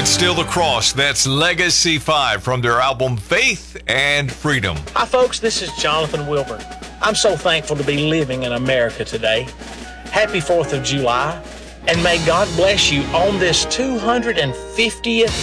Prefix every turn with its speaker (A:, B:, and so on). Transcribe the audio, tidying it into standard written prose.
A: It's still the cross. That's Legacy 5 from their album Faith and Freedom.
B: Hi, folks. This is Jonathan Wilburn. I'm so thankful to be living in America today. Happy 4th of July, and may God bless you on this 250th